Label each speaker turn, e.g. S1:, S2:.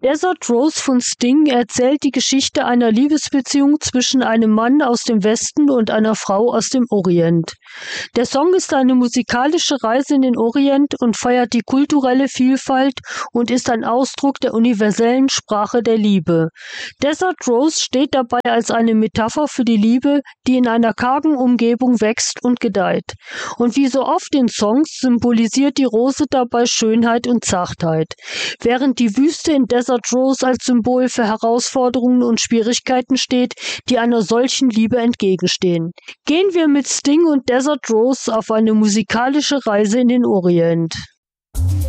S1: Desert Rose von Sting erzählt die Geschichte einer Liebesbeziehung zwischen einem Mann aus dem Westen und einer Frau aus dem Orient. Der Song ist eine musikalische Reise in den Orient und feiert die kulturelle Vielfalt und ist ein Ausdruck der universellen Sprache der Liebe. Desert Rose steht dabei als eine Metapher für die Liebe, die in einer kargen Umgebung wächst und gedeiht. Und wie so oft in Songs symbolisiert die Rose dabei Schönheit und Zartheit, während die Wüste in Desert Rose als Symbol für Herausforderungen und Schwierigkeiten steht, die einer solchen Liebe entgegenstehen. Gehen wir mit Sting und Desert Rose auf eine musikalische Reise in den Orient.